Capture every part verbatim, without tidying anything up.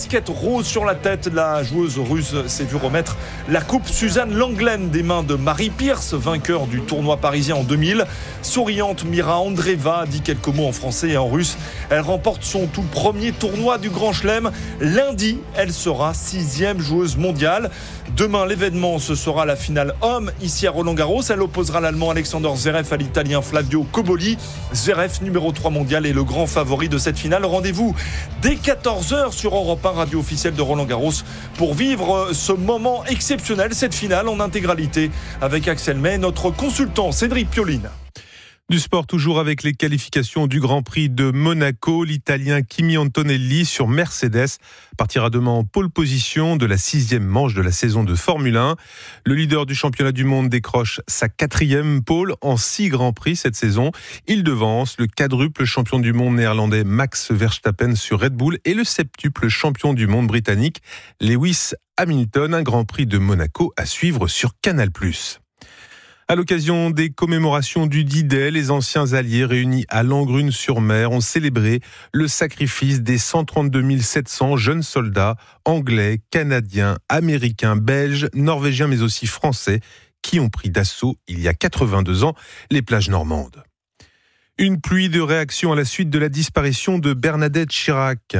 casquette rose sur la tête, la joueuse russe s'est vue remettre la coupe Suzanne Lenglen des mains de Mary Pierce, vainqueur du tournoi parisien en deux mille. Souriante, Mira Andreeva dit quelques mots en français et en russe. Elle remporte son tout premier tournoi du Grand Chelem. Lundi, elle sera sixième joueuse mondiale. Demain, l'événement, ce sera la finale homme ici à Roland-Garros. Elle opposera l'Allemand Alexander Zverev à l'Italien Flavio Cobolli. Zverev, numéro trois mondial, est le grand favori de cette finale. Rendez-vous dès quatorze heures sur Europe un, radio officielle de Roland-Garros, pour vivre ce moment exceptionnel, cette finale en intégralité avec Axel May, notre consultant Cédric Pioline. Du sport toujours avec les qualifications du Grand Prix de Monaco. L'Italien Kimi Antonelli sur Mercedes partira demain en pole position de la sixième manche de la saison de Formule un. Le leader du championnat du monde décroche sa quatrième pole en six Grands Prix cette saison. Il devance le quadruple champion du monde néerlandais Max Verstappen sur Red Bull et le septuple champion du monde britannique Lewis Hamilton. Un Grand Prix de Monaco à suivre sur Canal plus. À l'occasion des commémorations du D-Day, les anciens alliés réunis à Langrune-sur-Mer ont célébré le sacrifice des cent trente-deux mille sept cents jeunes soldats anglais, canadiens, américains, belges, norvégiens mais aussi français qui ont pris d'assaut il y a quatre-vingt-deux ans les plages normandes. Une pluie de réactions à la suite de la disparition de Bernadette Chirac.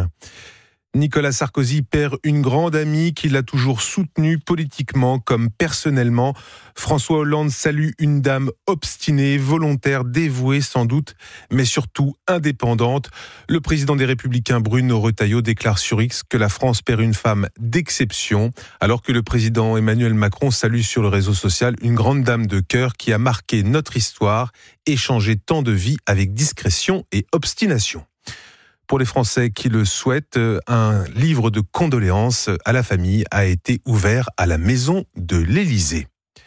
Nicolas Sarkozy perd une grande amie qui l'a toujours soutenue politiquement comme personnellement. François Hollande salue une dame obstinée, volontaire, dévouée sans doute, mais surtout indépendante. Le président des Républicains, Bruno Retailleau, déclare sur X que la France perd une femme d'exception, alors que le président Emmanuel Macron salue sur le réseau social une grande dame de cœur qui a marqué notre histoire et changé tant de vies avec discrétion et obstination. Pour les Français qui le souhaitent, un livre de condoléances à la famille a été ouvert à la maison de l'Élysée.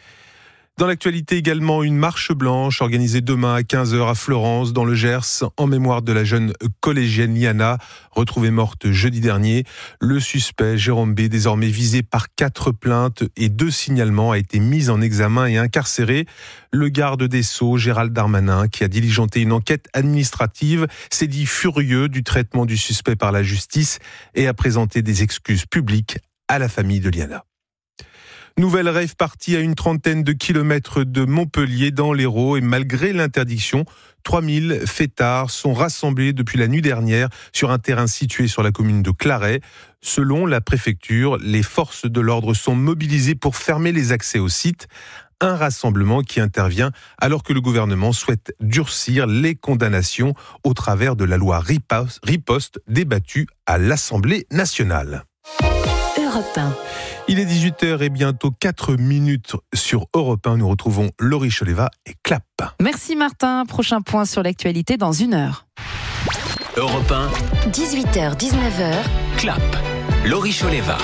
Dans l'actualité également, une marche blanche organisée demain à quinze heures à Florence, dans le Gers, en mémoire de la jeune collégienne Liana, retrouvée morte jeudi dernier. Le suspect, Jérôme B., désormais visé par quatre plaintes et deux signalements, a été mis en examen et incarcéré. Le garde des Sceaux, Gérald Darmanin, qui a diligenté une enquête administrative, s'est dit furieux du traitement du suspect par la justice et a présenté des excuses publiques à la famille de Liana. Nouvelle rave party à une trentaine de kilomètres de Montpellier dans l'Hérault et malgré l'interdiction, trois mille fêtards sont rassemblés depuis la nuit dernière sur un terrain situé sur la commune de Claret. Selon la préfecture, les forces de l'ordre sont mobilisées pour fermer les accès au site. Un rassemblement qui intervient alors que le gouvernement souhaite durcir les condamnations au travers de la loi riposte débattue à l'Assemblée nationale. Europe un. Il est dix-huit heures et bientôt quatre minutes sur Europe un. Nous retrouvons Laurie Choleva et Clap. Merci Martin. Prochain point sur l'actualité dans une heure. Europe un. dix-huit heures dix-neuf heures. Clap. Laurie Choleva.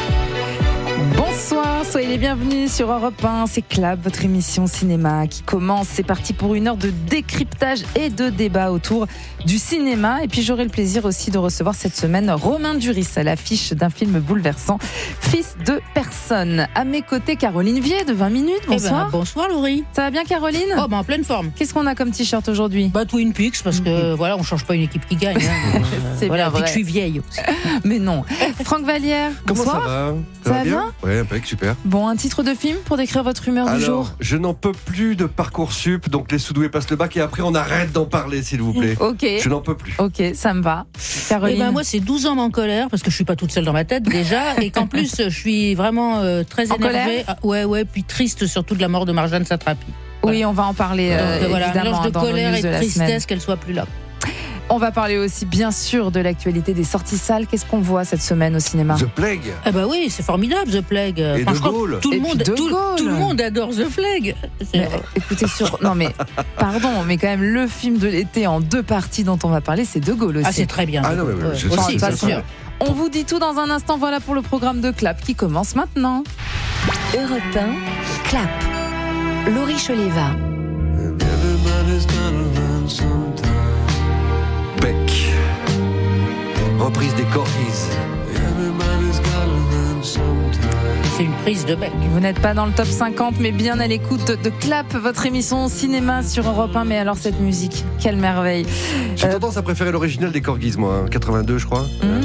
Bonsoir, soyez les bienvenus sur Europe un, c'est Clap, votre émission cinéma qui commence. C'est parti pour une heure de décryptage et de débat autour du cinéma. Et puis j'aurai le plaisir aussi de recevoir cette semaine Romain Duris à l'affiche d'un film bouleversant, Fils de personne. À mes côtés, Caroline Vier de vingt minutes. Bonsoir. Eh ben, bonsoir Laurie. Ça va bien Caroline ? Oh ben en pleine forme. Qu'est-ce qu'on a comme t-shirt aujourd'hui ? Bah Twin Peaks parce que mmh. voilà, on change pas une équipe qui gagne. Hein. C'est voilà, bien vrai. Que je suis vieille aussi. Mais non. Franck Vallière. Comment bonsoir. ça va ? Ça, ça va bien ? Ouais, impec, super. Bon, un titre de film pour décrire votre humeur Alors, du jour ? Je n'en peux plus de Parcoursup, donc les sous-doués passent le bac et après on arrête d'en parler, s'il vous plaît. Ok. Je n'en peux plus. Ok, ça me va. Caroline ? Eh ben moi, c'est douze ans en colère parce que je suis pas toute seule dans ma tête déjà et qu'en plus je suis vraiment euh, très en énervée. Ah, ouais, ouais, puis triste surtout de la mort de Marjane Satrapi. Voilà. Oui, on va en parler euh, donc, voilà, évidemment un mélange de dans colère nos news et de de la tristesse semaine. qu'elle soit plus là. On va parler aussi bien sûr de l'actualité des sorties salles. Qu'est-ce qu'on voit cette semaine au cinéma ? The Plague. Ah bah oui, c'est formidable The Plague. Et enfin, De Gaulle. Tout le et monde, de tout, Gaulle. tout le monde adore The Plague. Mais, écoutez sur, non mais pardon, mais quand même le film de l'été en deux parties dont on va parler, c'est De Gaulle aussi. Ah c'est très bien. Ah non mais ouais, je aussi, sais, bien c'est sûr. On vous dit tout dans un instant. Voilà pour le programme de Clap qui commence maintenant. Europe un. Clap. Laurie Choleva. Beck. Reprise des Corgis. C'est une prise de bec. Vous n'êtes pas dans le top cinquante, mais bien à l'écoute de Clap, votre émission cinéma sur Europe un. Mais alors cette musique, quelle merveille. J'ai Euh, tendance à préférer l'original des Corgis, moi. Hein. quatre-vingt-deux, je crois. Mmh.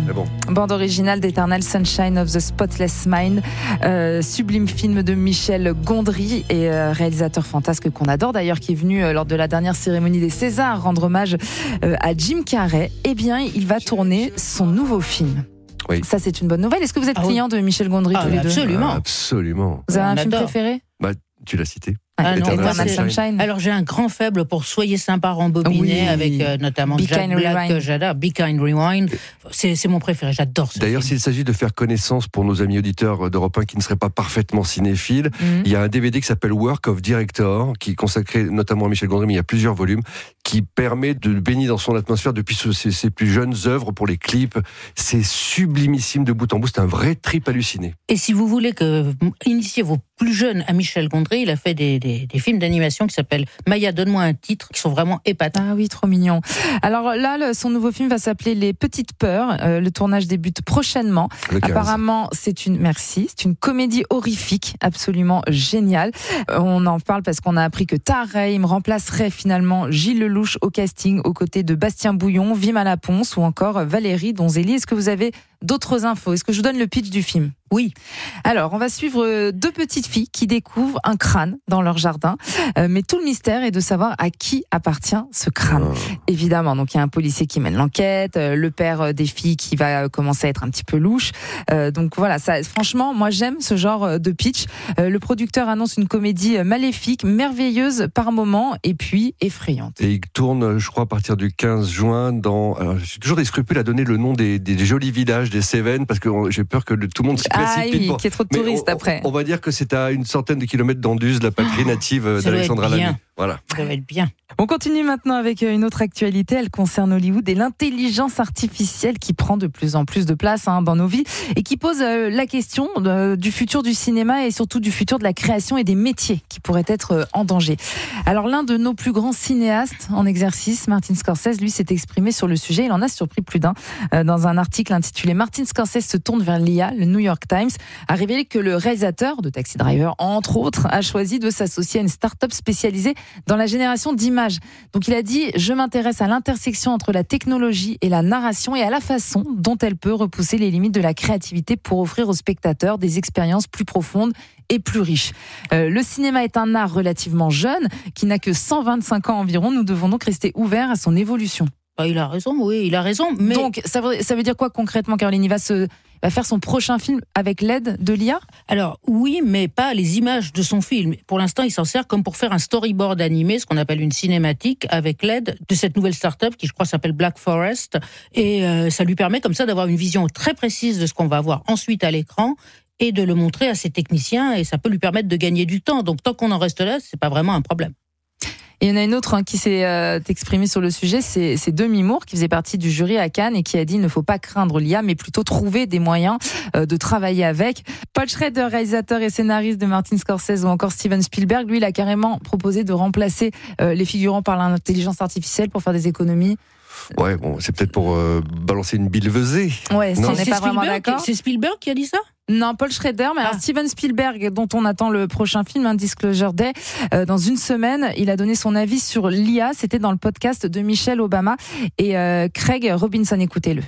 Mais bon. Bande originale d'Eternal Sunshine of the Spotless Mind, euh, sublime film de Michel Gondry et euh, réalisateur fantasque qu'on adore d'ailleurs, qui est venu euh, lors de la dernière cérémonie des Césars rendre hommage euh, à Jim Carrey. Eh bien, il va tourner son nouveau film. Oui. Ça, c'est une bonne nouvelle. Est-ce que vous êtes Ah oui. client de Michel Gondry Ah, tous les deux? absolument. Absolument. Vous avez On un film adore. préféré? Bah, tu l'as cité. Ah non, Eternal moi, Eternal c'est- Sunshine. Alors j'ai un grand faible pour Soyez sympa rembobiné Oui. avec euh, notamment Be Jack Kind Black Rewind. que j'adore. Be Kind Rewind. C'est, c'est mon préféré, j'adore ce D'ailleurs, film. s'il s'agit de faire connaissance pour nos amis auditeurs d'Europe un qui ne seraient pas parfaitement cinéphiles, Mhm. il y a un D V D qui s'appelle Work of Director, qui est consacré notamment à Michel Gondry, mais il y a plusieurs volumes, qui permet de le baigner dans son atmosphère depuis ce- ses, ses plus jeunes œuvres pour les clips. C'est sublimissime de bout en bout, c'est un vrai trip halluciné. Et si vous voulez que initier vos plus jeunes à Michel Gondry, il a fait des, des, des films d'animation qui s'appellent Maya, donne-moi un titre, qui sont vraiment épatants. Ah oui, trop mignon. Alors là, le- son nouveau film va s'appeler Les Petites Peurs. Euh, le tournage débute prochainement. Le quinze. Apparemment, c'est une, merci, c'est une comédie horrifique, absolument géniale. Euh, On en parle parce qu'on a appris que Tahar Rahim remplacerait finalement Gilles Lelouch au casting aux côtés de Bastien Bouillon, Vima Laponce ou encore Valérie Donzelli. Est-ce que vous avez d'autres infos? Est-ce que je vous donne le pitch du film? Oui. Alors, on va suivre deux petites filles qui découvrent un crâne dans leur jardin. Euh, mais tout le mystère est de savoir à qui appartient ce crâne. Oh. Évidemment, donc il y a un policier qui mène l'enquête, euh, le père euh, des filles qui va euh, commencer à être un petit peu louche. Euh, donc voilà, ça, franchement, moi j'aime ce genre euh, de pitch. Euh, le producteur annonce une comédie euh, maléfique, merveilleuse par moments et puis effrayante. Et il tourne, je crois, à partir du quinze juin dans... Alors, j'ai toujours des scrupules à donner le nom des, des jolis villages des Cévennes, parce que j'ai peur que le- tout le monde s'y Ah précipite. oui, pour- qu'il y ait trop de Mais touristes on, après. On va dire que c'est à une centaine de kilomètres d'Anduze, la patrie native euh, Ça doit d'Alexandra être bien. Lamy. Voilà. Ça va être bien. On continue maintenant avec une autre actualité. Elle concerne Hollywood et l'intelligence artificielle qui prend de plus en plus de place hein, dans nos vies et qui pose euh, la question de- du futur du cinéma et surtout du futur de la création et des métiers qui pourraient être euh, en danger. Alors l'un de nos plus grands cinéastes en exercice, Martin Scorsese, lui s'est exprimé sur le sujet. Il en a surpris plus d'un euh, dans un article intitulé Martin Scorsese se tourne vers l'I A. Le New York Times a révélé que le réalisateur de Taxi Driver, entre autres, a choisi de s'associer à une start-up spécialisée dans la génération d'images. Donc il a dit « Je m'intéresse à l'intersection entre la technologie et la narration et à la façon dont elle peut repousser les limites de la créativité pour offrir aux spectateurs des expériences plus profondes et plus riches. Euh, le cinéma est un art relativement jeune qui n'a que cent vingt-cinq ans environ. Nous devons donc rester ouverts à son évolution. » Bah, il a raison, oui, il a raison. Mais Donc ça veut, ça veut dire quoi concrètement, Caroline? Il va, se, va faire son prochain film avec l'aide de l'I A? alors oui, mais pas les images de son film. Pour l'instant, il s'en sert comme pour faire un storyboard animé, ce qu'on appelle une cinématique, avec l'aide de cette nouvelle start-up qui, je crois, s'appelle Black Forest. Et euh, ça lui permet comme ça d'avoir une vision très précise de ce qu'on va voir ensuite à l'écran et de le montrer à ses techniciens. Et ça peut lui permettre de gagner du temps. Donc tant qu'on en reste là, c'est pas vraiment un problème. Et il y en a une autre hein, qui s'est euh, exprimée sur le sujet, c'est, c'est Demi Moore qui faisait partie du jury à Cannes et qui a dit il ne faut pas craindre l'I A mais plutôt trouver des moyens euh, de travailler avec. Paul Schrader, réalisateur et scénariste de Martin Scorsese ou encore Steven Spielberg, lui il a carrément proposé de remplacer euh, les figurants par l'intelligence artificielle pour faire des économies. Ouais, bon, c'est peut-être pour euh, balancer une billevesée. Ouais, si Non. on n'est C'est pas vraiment Spielberg d'accord. qui- C'est Spielberg qui a dit ça? Non, Paul Schrader, mais alors Ah. Steven Spielberg, dont on attend le prochain film, hein, Disclosure Day, euh, dans une semaine, il a donné son avis sur l'I A. C'était dans le podcast de Michelle Obama et euh, Craig Robinson. Écoutez-le.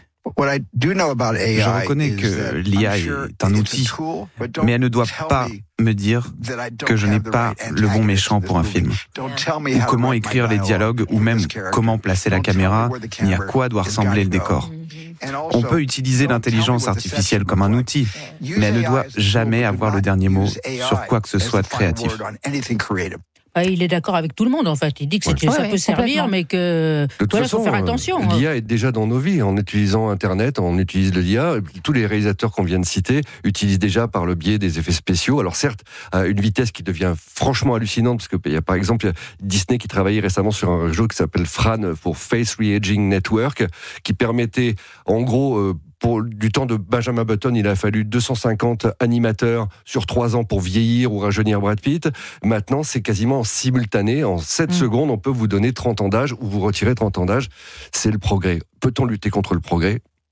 Je reconnais que l'I A est un outil, mais elle ne doit pas me dire que je n'ai pas le bon méchant pour un film, ou comment écrire les dialogues, ou même comment placer la caméra, ni à quoi doit ressembler le décor. On peut utiliser l'intelligence artificielle comme un outil, mais elle ne doit jamais avoir le dernier mot sur quoi que ce soit de créatif. Ah, il est d'accord avec tout le monde en fait. Il dit que c'est- Ouais. ça Ouais, peut servir, complètement. mais que De toute voilà, façon, faut faire euh, attention. l'I A est déjà dans nos vies. En utilisant Internet, on utilise l'I A. Tous les réalisateurs qu'on vient de citer utilisent déjà par le biais des effets spéciaux. Alors certes, à une vitesse qui devient franchement hallucinante, parce qu'il y a par exemple il y a Disney qui travaillait récemment sur un jeu qui s'appelle Fran pour Face Reaging Network, qui permettait en gros... Euh, Pour du temps de Benjamin Button, il a fallu deux cent cinquante animateurs sur trois ans pour vieillir ou rajeunir Brad Pitt. Maintenant, c'est quasiment en simultané. En sept Mmh. secondes, on peut vous donner trente ans d'âge ou vous retirer trente ans d'âge. C'est le progrès. Peut-on lutter contre le progrès ?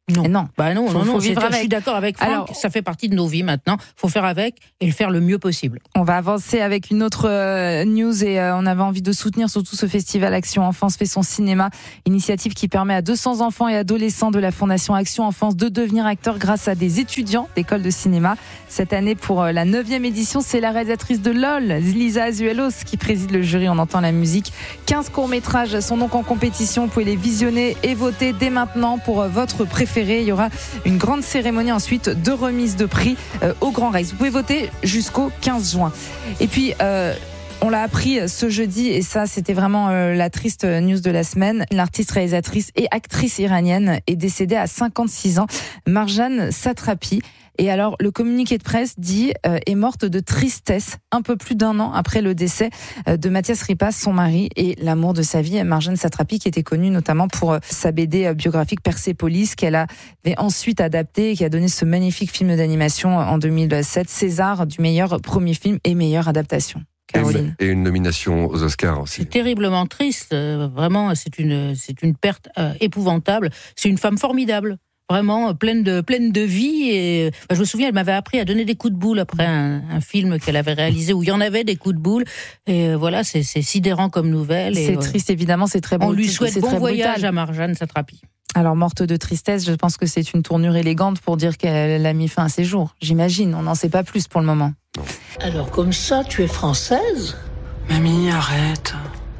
Non. Et non. Bah non, faut, non, non. Faut vivre avec. Je suis d'accord avec Franck. Alors, ça fait partie de nos vies maintenant. Faut faire avec et le faire le mieux possible. On va avancer avec une autre euh, news et euh, on avait envie de soutenir surtout ce festival Action Enfance fait son cinéma, initiative qui permet à deux cents enfants et adolescents de la Fondation Action Enfance de devenir acteurs grâce à des étudiants d'école de cinéma. Cette année, pour euh, la neuvième édition, c'est la réalisatrice de L O L, Lisa Azuelos, qui préside le jury. On entend la musique. quinze courts-métrages sont donc en compétition. Vous pouvez les visionner et voter dès maintenant pour euh, votre préféré. Il y aura une grande cérémonie ensuite de remise de prix euh, au Grand Rex. Vous pouvez voter jusqu'au quinze juin. Et puis, euh, on l'a appris ce jeudi, et ça, c'était vraiment euh, la triste news de la semaine. L'artiste, réalisatrice et actrice iranienne est décédée à cinquante-six ans, Marjane Satrapi. Et alors, le communiqué de presse dit euh, est morte de tristesse un peu plus d'un an après le décès euh, de Mathias Ripas, son mari et l'amour de sa vie, Marjane Satrapi, qui était connue notamment pour euh, sa B D biographique Persépolis, qu'elle avait ensuite adaptée et qui a donné ce magnifique film d'animation en deux mille sept, César du meilleur premier film et meilleure adaptation. Caroline. Et une nomination aux Oscars aussi. C'est terriblement triste, euh, vraiment, c'est une, c'est une perte euh, épouvantable. C'est une femme formidable. Vraiment pleine de pleine de vie et enfin, je me souviens, elle m'avait appris à donner des coups de boule après un, un film qu'elle avait réalisé où il y en avait des coups de boule et euh, voilà, c'est, c'est sidérant comme nouvelle. C'est et, triste évidemment, c'est très bon. On brutal, lui souhaite c'est bon très voyage brutal. à Marjane Satrapi. Alors, morte de tristesse, je pense que c'est une tournure élégante pour dire qu'elle a mis fin à ses jours. J'imagine, on n'en sait pas plus pour le moment. Alors comme ça, tu es française ? Mamie, arrête.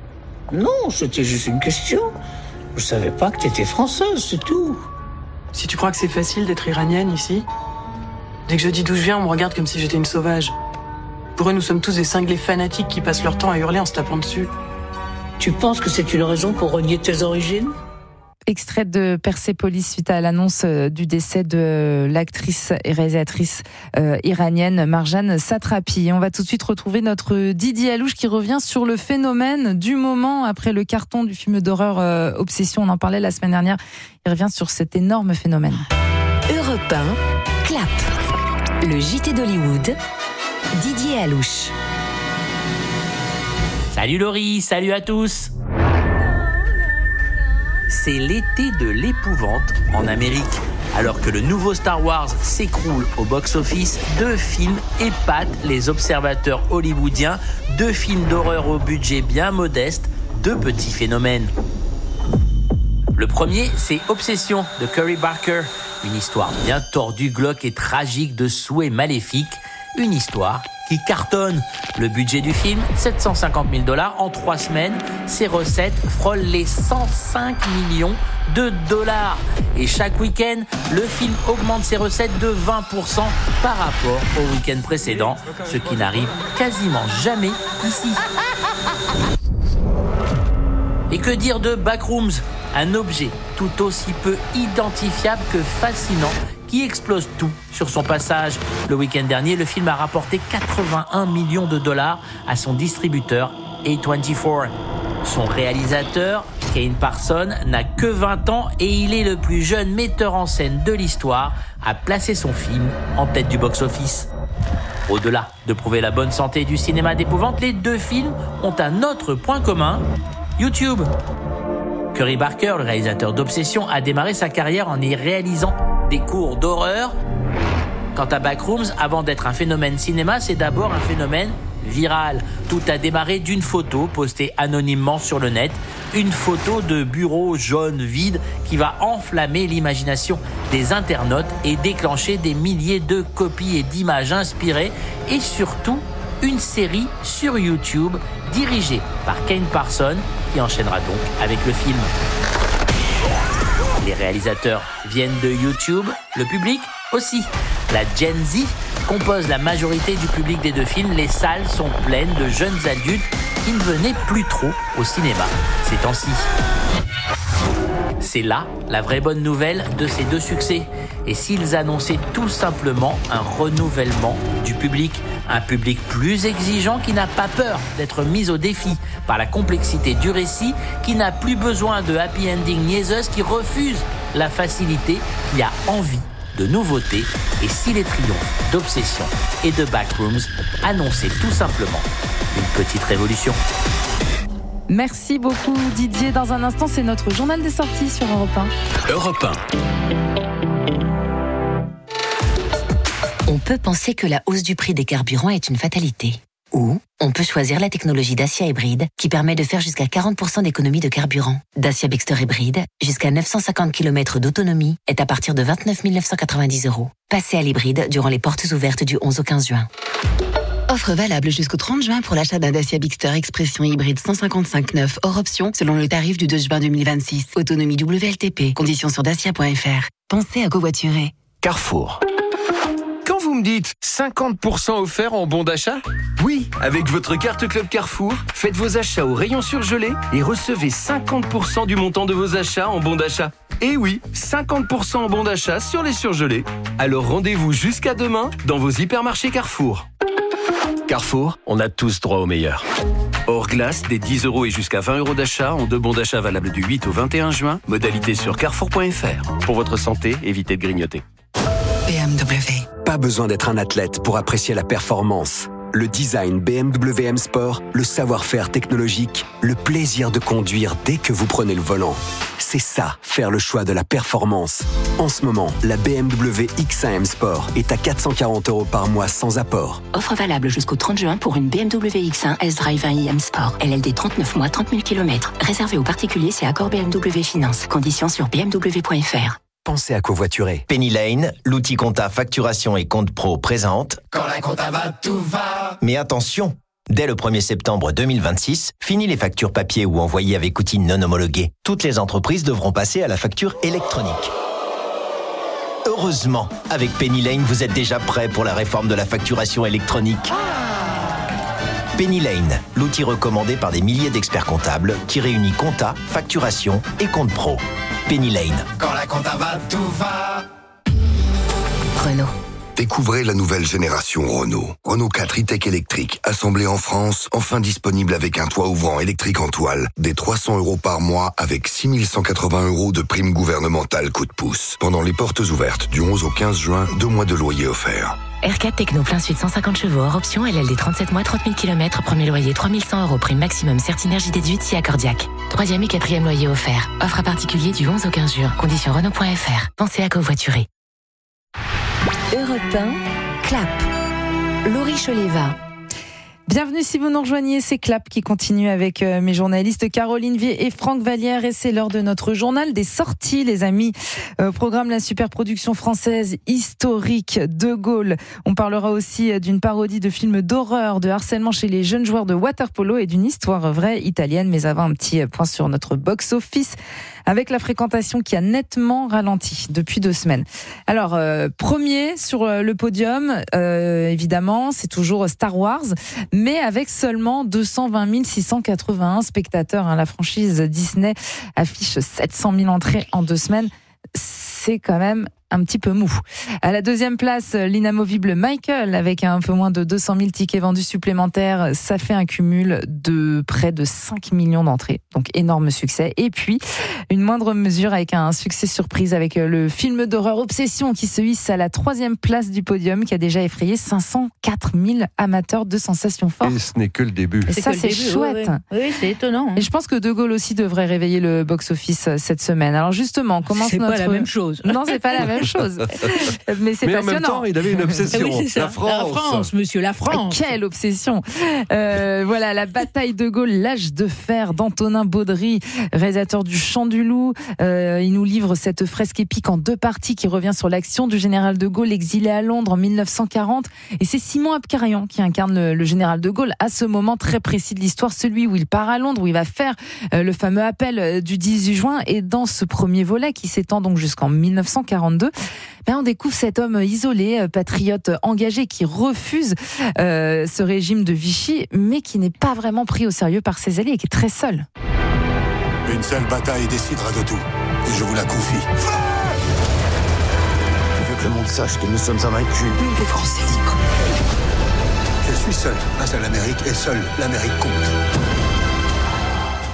Non, c'était juste une question. Je savais pas que tu étais française, c'est tout. Si tu crois que c'est facile d'être iranienne ici, dès que je dis d'où je viens, on me regarde comme si j'étais une sauvage. Pour eux, nous sommes tous des cinglés fanatiques qui passent leur temps à hurler en se tapant dessus. Tu penses que c'est une raison pour renier tes origines ? Extrait de Persépolis suite à l'annonce du décès de l'actrice et réalisatrice euh, iranienne Marjane Satrapi. On va tout de suite retrouver notre Didier Alouche qui revient sur le phénomène du moment après le carton du film d'horreur euh, Obsession. On en parlait la semaine dernière. Il revient sur cet énorme phénomène. Europe un, Clap. Le J T d'Hollywood, Didier Alouche. Salut Laurie, salut à tous. C'est l'été de l'épouvante en Amérique. Alors que le nouveau Star Wars s'écroule au box-office, deux films épatent les observateurs hollywoodiens, deux films d'horreur au budget bien modeste, deux petits phénomènes. Le premier, c'est Obsession de Curry Barker, une histoire bien tordue, glauque et tragique de souhaits maléfiques, une histoire qui cartonne. Le budget du film, sept cent cinquante mille dollars en trois semaines. Ses recettes frôlent les cent cinq millions de dollars. Et chaque week-end, le film augmente ses recettes de vingt pour cent par rapport au week-end précédent, ce qui n'arrive quasiment jamais ici. Et que dire de Backrooms, un objet tout aussi peu identifiable que fascinant, qui explose tout sur son passage. Le week-end dernier, le film a rapporté quatre-vingt-un millions de dollars à son distributeur A vingt-quatre. Son réalisateur, Kane Parson, n'a que vingt ans et il est le plus jeune metteur en scène de l'histoire à placer son film en tête du box-office. Au-delà de prouver la bonne santé du cinéma d'épouvante, les deux films ont un autre point commun, YouTube. Curry Barker, le réalisateur d'Obsession, a démarré sa carrière en y réalisant des cours d'horreur. Quant à Backrooms, avant d'être un phénomène cinéma, c'est d'abord un phénomène viral. Tout a démarré d'une photo postée anonymement sur le net, une photo de bureau jaune vide qui va enflammer l'imagination des internautes et déclencher des milliers de copies et d'images inspirées et surtout une série sur YouTube dirigée par Kane Parson qui enchaînera donc avec le film. Les réalisateurs viennent de YouTube, le public aussi. La Gen Z compose la majorité du public des deux films. Les salles sont pleines de jeunes adultes qui ne venaient plus trop au cinéma ces temps-ci. C'est là la vraie bonne nouvelle de ces deux succès. Et s'ils annonçaient tout simplement un renouvellement du public, un public plus exigeant qui n'a pas peur d'être mis au défi par la complexité du récit, qui n'a plus besoin de happy ending niaiseuses, qui refuse la facilité, qui a envie de nouveautés. Et si les triomphes d'Obsession et de Backrooms annonçaient tout simplement une petite révolution. Merci beaucoup Didier. Dans un instant, c'est notre journal des sorties sur Europe un. Europe un. On peut penser que la hausse du prix des carburants est une fatalité. Ou on peut choisir la technologie Dacia Hybride qui permet de faire jusqu'à quarante pour cent d'économie de carburant. Dacia Bigster Hybride, jusqu'à neuf cent cinquante kilomètres d'autonomie, est à partir de vingt-neuf mille neuf cent quatre-vingt-dix euros. Passez à l'hybride durant les portes ouvertes du onze au quinze juin. Offre valable jusqu'au trente juin pour l'achat d'un Dacia Bigster Expression hybride cent cinquante-cinq neuf hors option selon le tarif du deux juin deux mille vingt-six. Autonomie W L T P. Conditions sur dacia point f r. Pensez à covoiturer. Carrefour. Quand vous me dites cinquante pour cent offert en bon d'achat? Oui, avec votre carte Club Carrefour, faites vos achats au rayon surgelé et recevez cinquante pour cent du montant de vos achats en bon d'achat. Et oui, cinquante pour cent en bon d'achat sur les surgelés. Alors rendez-vous jusqu'à demain dans vos hypermarchés Carrefour. Carrefour, on a tous droit au meilleur. Hors glace, des dix euros et jusqu'à vingt euros d'achat en deux bons d'achat valables du huit au vingt et un juin. Modalité sur carrefour point f r. Pour votre santé, évitez de grignoter. B M W. Pas besoin d'être un athlète pour apprécier la performance. Le design B M W M Sport, le savoir-faire technologique, le plaisir de conduire dès que vous prenez le volant. C'est ça, faire le choix de la performance. En ce moment, la B M W X un M Sport est à quatre cent quarante euros par mois sans apport. Offre valable jusqu'au trente juin pour une B M W X un S-Drive un i M Sport. L L D trente-neuf mois, trente mille kilomètres. Réservé aux particuliers, c'est accord B M W Finance. Conditions sur b m w point f r. Pensez à covoiturer. Penny Lane, l'outil compta facturation et compte pro présente. Quand la compta va, tout va. Mais attention, dès le premier septembre deux mille vingt-six, fini les factures papier ou envoyées avec outils non homologués. Toutes les entreprises devront passer à la facture électronique. Heureusement, avec Penny Lane, vous êtes déjà prêt pour la réforme de la facturation électronique. Penny Lane, l'outil recommandé par des milliers d'experts comptables qui réunit compta, facturation et compte pro. Penny Lane. Quand la compta va, tout va. Renault. Découvrez la nouvelle génération Renault. Renault quatre e-Tech électrique, assemblé en France, enfin disponible avec un toit ouvrant électrique en toile, des trois cents euros par mois avec six mille cent quatre-vingts euros de prime gouvernementale coup de pouce. Pendant les portes ouvertes du onze au quinze juin, deux mois de loyer offerts. R quatre Techno plein sud cent cinquante chevaux hors option, L L D trente-sept mois, trente mille kilomètres, premier loyer trois mille cent euros, prime maximum Certinergie déduite si accordiaque. Troisième et quatrième loyer offert. Offre à particulier du onze au quinze juin. Conditions Renault point f r. Pensez à covoiturer. Europe un, Clap. Laurie Choleva. Bienvenue si vous nous rejoignez, c'est Clap qui continue avec euh, mes journalistes Caroline Vier et Franck Vallière, et c'est l'heure de notre journal des sorties, les amis. Euh, programme la superproduction française historique De Gaulle. On parlera aussi d'une parodie de film d'horreur, de harcèlement chez les jeunes joueurs de water-polo et d'une histoire vraie italienne. Mais avant, un petit point sur notre box-office avec la fréquentation qui a nettement ralenti depuis deux semaines. Alors, euh, premier sur le podium, euh, évidemment, c'est toujours Star Wars, mais avec seulement deux cent vingt mille six cent quatre-vingt-un spectateurs. Hein. La franchise Disney affiche sept cent mille entrées en deux semaines. C'est quand même un petit peu mou. À la deuxième place, l'inamovible Michael, avec un peu moins de deux cent mille tickets vendus supplémentaires. Ça fait un cumul de près de cinq millions d'entrées. Donc, énorme succès. Et puis, une moindre mesure avec un succès surprise avec le film d'horreur Obsession qui se hisse à la troisième place du podium, qui a déjà effrayé cinq cent quatre mille amateurs de sensations fortes. Et ce n'est que le début. Et ça, c'est chouette. Oui, oui. oui c'est étonnant. Hein. Et je pense que De Gaulle aussi devrait réveiller le box-office cette semaine. Alors justement, comment c'est notre... pas la même chose. Non, c'est pas la même chose. Mais c'est Mais passionnant. en même temps, il avait une obsession. Oui, la France. La France, monsieur, la France. Quelle obsession. Euh, voilà, la bataille de Gaulle, l'âge de fer d'Antonin Baudry, réalisateur du Chant du Loup. Euh, il nous livre cette fresque épique en deux parties qui revient sur l'action du général de Gaulle exilé à Londres en mille neuf cent quarante. Et c'est Simon Abkarian qui incarne le, le général de Gaulle à ce moment très précis de l'histoire, celui où il part à Londres, où il va faire euh, le fameux appel du dix-huit juin. Et dans ce premier volet qui s'étend donc jusqu'en mille neuf cent quarante-deux, ben on découvre cet homme isolé, patriote engagé, qui refuse euh, ce régime de Vichy, mais qui n'est pas vraiment pris au sérieux par ses alliés et qui est très seul. Une seule bataille décidera de tout, et je vous la confie. Je veux que le monde sache que nous sommes invaincus. Nous, les Français libres. Je suis seul face à l'Amérique, et seul l'Amérique compte.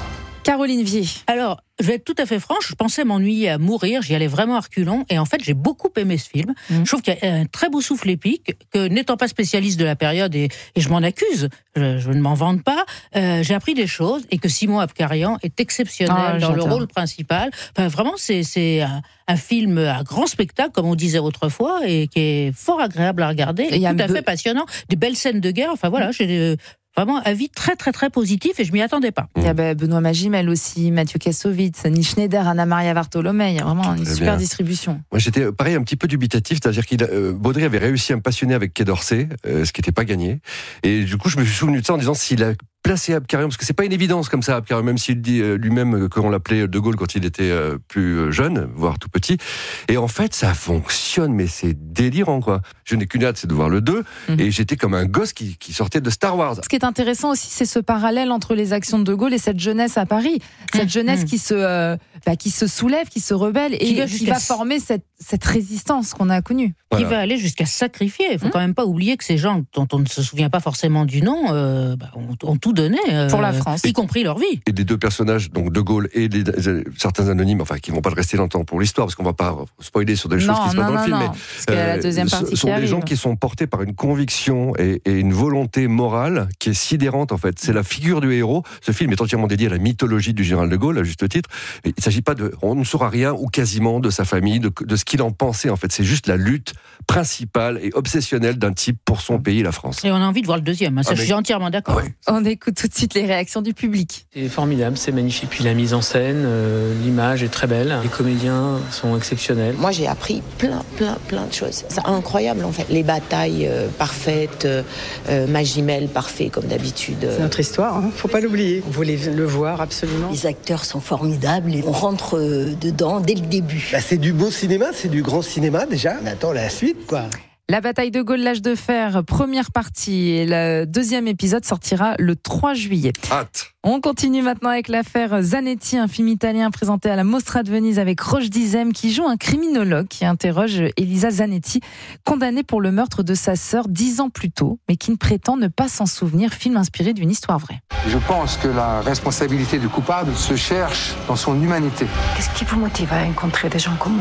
Caroline Vier. Alors, je vais être tout à fait franche, je pensais m'ennuyer à mourir, j'y allais vraiment à reculons, et en fait, j'ai beaucoup aimé ce film. Mmh. Je trouve qu'il y a un très beau souffle épique, que n'étant pas spécialiste de la période, et, et je m'en accuse, je, je ne m'en vante pas, euh, j'ai appris des choses, et que Simon Abkarian est exceptionnel ah, dans j'adore. le rôle principal. Enfin, vraiment, c'est, c'est un, un film à grand spectacle, comme on disait autrefois, et qui est fort agréable à regarder, et, et tout à be... fait passionnant. Des belles scènes de guerre, enfin voilà, mmh. j'ai... Vraiment, avis très très très positif et je m'y attendais pas. Il y a bah, Benoît Magimel aussi, Mathieu Kassovitz, Nils Schneider, Anna-Maria Vartolomei. Il y a vraiment une Très super bien. distribution. Moi j'étais pareil un petit peu dubitatif, c'est-à-dire qu'il euh, Baudry avait réussi à me passionner avec Quai d'Orsay, euh, ce qui n'était pas gagné. Et du coup je me suis souvenu de ça en disant s'il a placé Abkarian, parce que c'est pas une évidence comme ça, Abkarian, même s'il dit euh, lui-même qu'on l'appelait De Gaulle quand il était euh, plus jeune, voire tout petit. Et en fait, ça fonctionne, mais c'est délirant, quoi. Je n'ai qu'une hâte, c'est de voir le deux, mmh. et j'étais comme un gosse qui, qui sortait de Star Wars. Ce qui est intéressant aussi, c'est ce parallèle entre les actions de De Gaulle et cette jeunesse à Paris. Cette mmh. jeunesse mmh. qui se, euh, bah, qui se soulève, qui se rebelle, et qui va, qui va former cette, cette résistance qu'on a connue. Voilà. Qui va aller jusqu'à sacrifier. Il faut mmh. quand même pas oublier que ces gens dont on ne se souvient pas forcément du nom, euh, bah, ont, ont tout donné euh, pour la France, y compris leur vie. Et des deux personnages, donc De Gaulle et les, certains anonymes, enfin qui vont pas rester longtemps pour l'histoire, parce qu'on va pas spoiler sur des choses non, qui se passent dans non, le film, non, mais parce qu'il y a la deuxième partie ce sont qui des arrive. gens qui sont portés par une conviction et, et une volonté morale qui est sidérante en fait. C'est la figure du héros. Ce film est entièrement dédié à la mythologie du général de Gaulle, à juste titre. Mais il s'agit pas de, on ne saura rien ou quasiment de sa famille, de, de ce qu'il en pensait en fait. C'est juste la lutte principale et obsessionnelle d'un type pour son pays, la France. Et on a envie de voir le deuxième. Hein, ça, ah, mais... je suis entièrement d'accord. Ah ouais. On écoute tout de suite les réactions du public. C'est formidable, c'est magnifique. Puis la mise en scène, euh, l'image est très belle. Les comédiens sont exceptionnels. Moi, j'ai appris plein, plein, plein de choses. C'est incroyable, en fait. Les batailles euh, parfaites, euh, Magimel parfait, comme d'habitude. C'est notre histoire, hein. Faut pas l'oublier. On voulait le voir, absolument. Les acteurs sont formidables et on rentre euh, dedans dès le début. Bah, c'est du beau cinéma, c'est du grand cinéma, déjà. On attend la suite, quoi. La bataille de Gaulle, l'âge de fer, première partie. Et le deuxième épisode sortira le trois juillet. Hâte. On continue maintenant avec l'affaire Zanetti, un film italien présenté à la Mostra de Venise avec Roche Dizem qui joue un criminologue qui interroge Elisa Zanetti, condamnée pour le meurtre de sa sœur dix ans plus tôt, mais qui ne prétend ne pas s'en souvenir, film inspiré d'une histoire vraie. Je pense que la responsabilité du coupable se cherche dans son humanité. Qu'est-ce qui vous motive à rencontrer des gens comme moi ?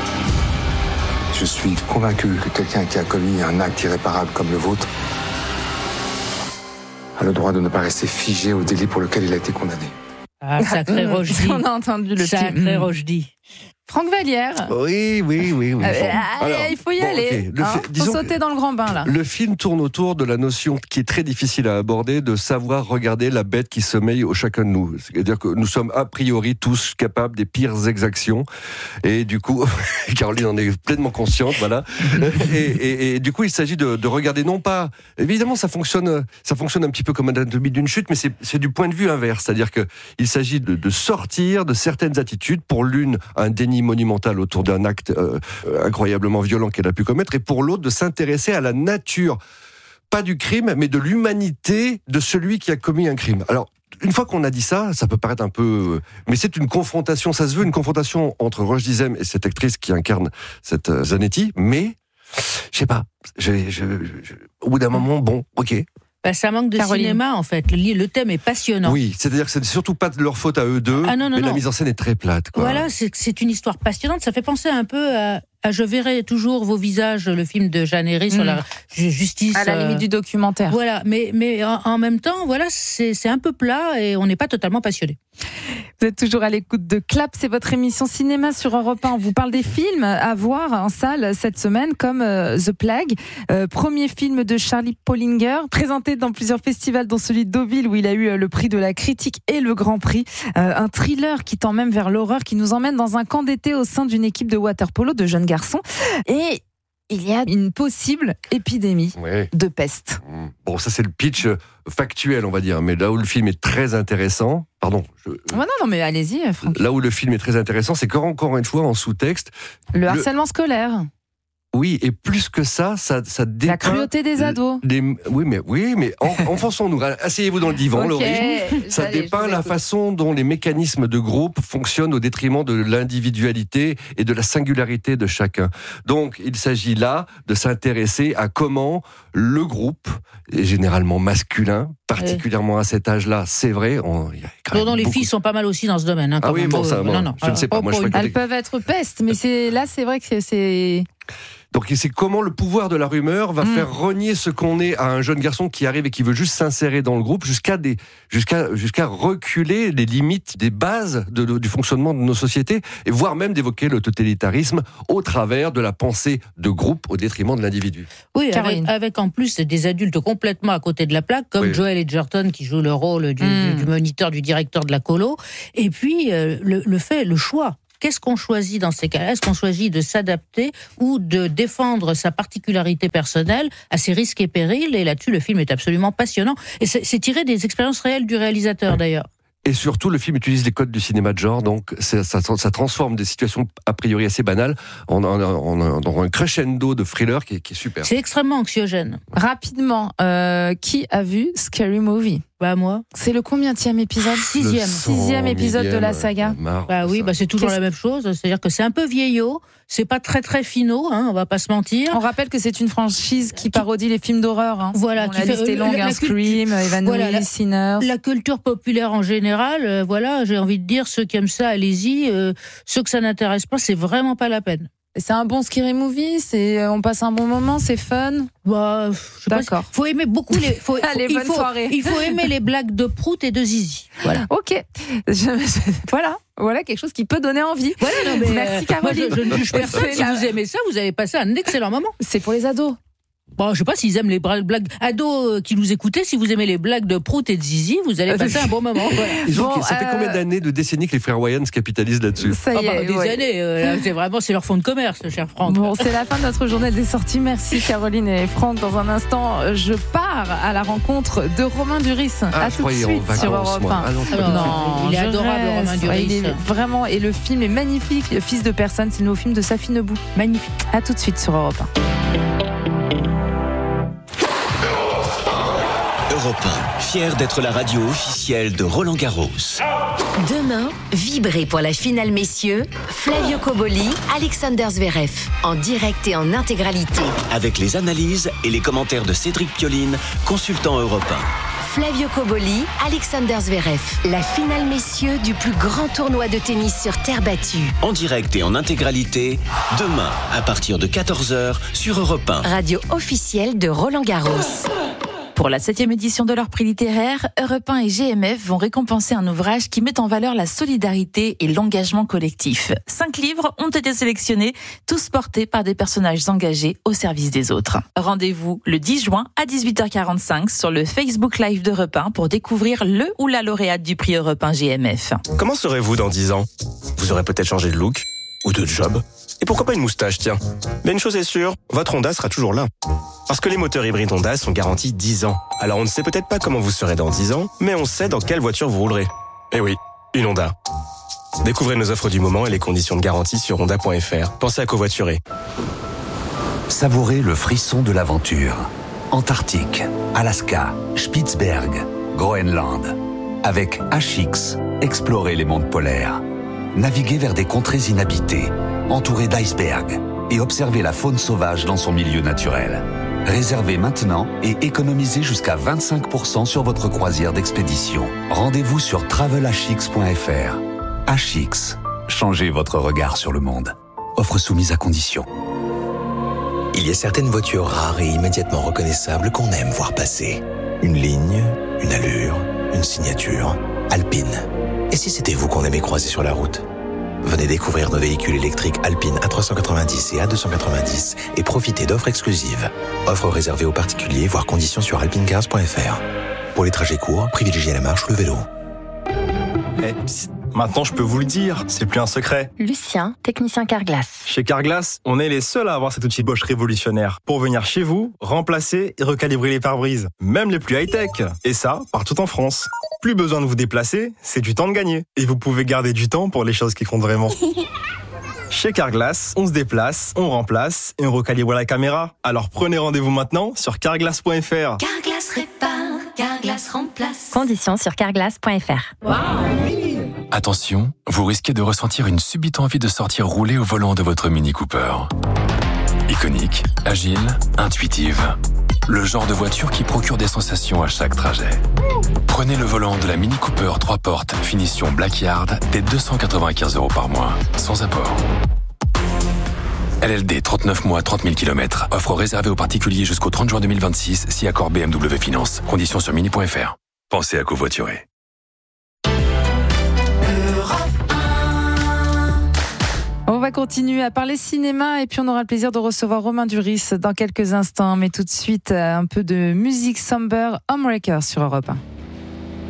Je suis convaincu que quelqu'un qui a commis un acte irréparable comme le vôtre a le droit de ne pas rester figé au délit pour lequel il a été condamné. Ah, sacré Rochdy. On a entendu le Sacré Rochdy. Franck Vallière. Oui, oui, oui. oui. Euh, Alors, il faut y bon, aller. Okay. Il hein, fi- faut sauter dans le grand bain, là. Le film tourne autour de la notion qui est très difficile à aborder, de savoir regarder la bête qui sommeille au chacun de nous. C'est-à-dire que nous sommes a priori tous capables des pires exactions. Et du coup, Caroline en est pleinement consciente, voilà. et, et, et du coup, il s'agit de, de regarder non pas... Évidemment, ça fonctionne, ça fonctionne un petit peu comme Anatomie d'une chute, mais c'est, c'est du point de vue inverse. C'est-à-dire qu'il s'agit de, de sortir de certaines attitudes. Pour l'une, un déni monumentale autour d'un acte euh, incroyablement violent qu'elle a pu commettre, et pour l'autre de s'intéresser à la nature, pas du crime, mais de l'humanité de celui qui a commis un crime. Alors, une fois qu'on a dit ça, ça peut paraître un peu... Mais c'est une confrontation, ça se veut une confrontation entre Roche Dizem et cette actrice qui incarne cette euh, Zanetti, mais, je sais pas, je, je, je, au bout d'un moment, bon, ok... Bah, ça manque de Caroline. Cinéma, en fait. Le, le thème est passionnant. Oui, c'est-à-dire que c'est surtout pas de leur faute à eux deux, ah, non, non, mais non. La mise en scène est très plate, quoi. Voilà, c'est, c'est une histoire passionnante. Ça fait penser un peu à, à Je verrai toujours vos visages, le film de Jeanne Herry mmh. sur la justice. À la limite euh, du documentaire. Voilà, mais, mais en, en même temps, voilà, c'est, c'est un peu plat et on n'est pas totalement passionné. Vous êtes toujours à l'écoute de Clap, c'est votre émission cinéma sur Europe un. On vous parle des films à voir en salle cette semaine, comme euh, The Plague, euh, premier film de Charlie Paulinger, présenté dans plusieurs festivals, dont celui de Deauville où il a eu euh, le prix de la critique et le Grand Prix. Euh, un thriller qui tend même vers l'horreur, qui nous emmène dans un camp d'été au sein d'une équipe de water-polo de jeunes garçons. Et il y a une possible épidémie ouais. de peste. Bon, ça c'est le pitch factuel, on va dire, mais là où le film est très intéressant, pardon. Je... Oh non, non, mais allez-y, Franck. Là où le film est très intéressant, c'est qu'encore une fois, en sous-texte... Le, le... harcèlement scolaire. Oui, et plus que ça, ça, ça dépeint... La cruauté des ados. Des, oui, mais, oui, mais en, enfonçons-nous. Asseyez-vous dans le divan, okay, Laurie. Ça allez, dépeint la façon dont les mécanismes de groupe fonctionnent au détriment de l'individualité et de la singularité de chacun. Donc, il s'agit là de s'intéresser à comment le groupe, et généralement masculin, particulièrement à cet âge-là, c'est vrai. On, y a quand non, non, les beaucoup... filles sont pas mal aussi dans ce domaine. Hein, ah oui, même. bon, ça, bon, non, non, je ne sais pas. Moi, je Elles des... peuvent être pestes, mais c'est, là, c'est vrai que c'est... Donc c'est comment le pouvoir de la rumeur va mmh. faire renier ce qu'on est à un jeune garçon qui arrive et qui veut juste s'insérer dans le groupe, jusqu'à des, jusqu'à, jusqu'à reculer les limites des bases de, de, du fonctionnement de nos sociétés, et voire même d'évoquer le totalitarisme au travers de la pensée de groupe au détriment de l'individu. Oui, avec, avec en plus des adultes complètement à côté de la plaque, comme oui. Joel Edgerton qui joue le rôle du, mmh. du, du moniteur, du directeur de la colo, et puis euh, le, le fait, le choix. Qu'est-ce qu'on choisit dans ces cas-là ? Est-ce qu'on choisit de s'adapter ou de défendre sa particularité personnelle à ses risques et périls ? Et là-dessus, le film est absolument passionnant. Et c'est, c'est tiré des expériences réelles du réalisateur, d'ailleurs. Et surtout, le film utilise les codes du cinéma de genre, donc ça, ça, ça transforme des situations a priori assez banales en, en, en, en un crescendo de thriller qui est, qui est super. C'est extrêmement anxiogène. Rapidement, euh, qui a vu Scary Movie ? Bah moi. C'est le combienième épisode ? Sixième. Sixième épisode de la saga. Marre, bah oui, bah c'est toujours Qu'est-ce... la même chose. C'est-à-dire que c'est un peu vieillot, c'est pas très très finot, hein, on va pas se mentir. On rappelle que c'est une franchise qui parodie les films d'horreur. Hein. Voilà, bon, qui la fait, liste est longue, la, hein, la Scream, Evanouie, voilà, la, Sinners. La culture populaire en général, euh, voilà, j'ai envie de dire, ceux qui aiment ça, allez-y. Euh, ceux que ça n'intéresse pas, c'est vraiment pas la peine. C'est un bon scary movie, c'est on passe un bon moment, c'est fun. Bah, je D'accord. Pas, faut aimer beaucoup les. Faut, Allez, faut, bonne il faut, soirée. Il faut aimer les blagues de Prout et de Zizi. Voilà. Ok. Je, je, voilà. Voilà quelque chose qui peut donner envie. Voilà, non, mais merci Caroline. Moi, je, je ne juge personne. Si vous aimez ça, vous avez passé un excellent moment. C'est pour les ados. Bon, je sais pas s'ils aiment les blagues ados qui nous écoutaient. Si vous aimez les blagues de Prout et de Zizi, vous allez passer un bon moment. Voilà. Ils ont, bon, ça fait euh... combien d'années, de décennies que les frères Wayans capitalisent là-dessus ? Ça y est, oh bah, des ouais. années. Euh, là, c'est vraiment c'est leur fonds de commerce, cher Franck. Bon, c'est la fin de notre journée des sorties. Merci Caroline et Franck. Dans un instant, je pars à la rencontre de Romain Duris. Ah, à tout de suite vacances, sur Europe un. Ah, non, Alors, non, il est adorable, reste. Romain Duris. Ouais, il est vraiment, et le film est magnifique. Fils de personne, c'est le nouveau film de Safi Nebou. Magnifique. À tout de suite sur Europe un. Europe un, fier d'être la radio officielle de Roland Garros. Demain, vibrez pour la finale messieurs, Flavio Cobolli, Alexander Zverev, en direct et en intégralité. Avec les analyses et les commentaires de Cédric Pioline, consultant Europe un. Flavio Cobolli, Alexander Zverev, la finale messieurs du plus grand tournoi de tennis sur terre battue. En direct et en intégralité, demain, à partir de quatorze heures, sur Europe un. Radio officielle de Roland Garros. Pour la septième édition de leur prix littéraire, Europe un et G M F vont récompenser un ouvrage qui met en valeur la solidarité et l'engagement collectif. Cinq livres ont été sélectionnés, tous portés par des personnages engagés au service des autres. Rendez-vous le dix juin à dix-huit heures quarante-cinq sur le Facebook Live d'Europe un pour découvrir le ou la lauréate du prix Europe un G M F. Comment serez-vous dans dix ans ? Vous aurez peut-être changé de look ou de job. Et pourquoi pas une moustache, tiens. Mais une chose est sûre, votre Honda sera toujours là. Parce que les moteurs hybrides Honda sont garantis dix ans. Alors on ne sait peut-être pas comment vous serez dans dix ans, mais on sait dans quelle voiture vous roulerez. Eh oui, une Honda. Découvrez nos offres du moment et les conditions de garantie sur honda point f r. Pensez à covoiturer. Savourez le frisson de l'aventure. Antarctique, Alaska, Spitzberg, Groenland. Avec H X, explorez les mondes polaires. Naviguez vers des contrées inhabitées, entourées d'icebergs, et observez la faune sauvage dans son milieu naturel. Réservez maintenant et économisez jusqu'à vingt-cinq pour cent sur votre croisière d'expédition. Rendez-vous sur travel h x point f r. H X, changez votre regard sur le monde. Offre soumise à condition. Il y a certaines voitures rares et immédiatement reconnaissables qu'on aime voir passer. Une ligne, une allure, une signature. Alpine. Et si c'était vous qu'on aimait croiser sur la route ? Venez découvrir nos véhicules électriques Alpine A trois cent quatre-vingt-dix et A deux cent quatre-vingt-dix et profitez d'offres exclusives. Offres réservées aux particuliers, voire conditions sur alpine cars point f r. Pour les trajets courts, privilégiez la marche ou le vélo. Eh, psst, maintenant je peux vous le dire, c'est plus un secret. Lucien, technicien Carglass. Chez Carglass, on est les seuls à avoir cet outil Bosch révolutionnaire pour venir chez vous, remplacer et recalibrer les pare-brises, même les plus high-tech. Et ça, partout en France. Plus besoin de vous déplacer, c'est du temps de gagner. Et vous pouvez garder du temps pour les choses qui comptent vraiment. Chez Carglass, on se déplace, on remplace et on recalibre la caméra. Alors prenez rendez-vous maintenant sur carglass point f r. Carglass répare, Carglass remplace. Conditions sur carglass point f r. Wow. Attention, vous risquez de ressentir une subite envie de sortir rouler au volant de votre Mini Cooper. Iconique, agile, intuitive. Le genre de voiture qui procure des sensations à chaque trajet. Prenez le volant de la Mini Cooper trois portes, finition Blackyard, dès deux cent quatre-vingt-quinze euros par mois, sans apport. L L D trente-neuf mois, trente mille kilomètres. Offre réservée aux particuliers jusqu'au trente juin deux mille vingt-six, si accord B M W Finance. Conditions sur mini point f r. Pensez à covoiturer. On va continuer à parler cinéma et puis on aura le plaisir de recevoir Romain Duris dans quelques instants. Mais tout de suite, un peu de musique somber, Homewrecker sur Europe un.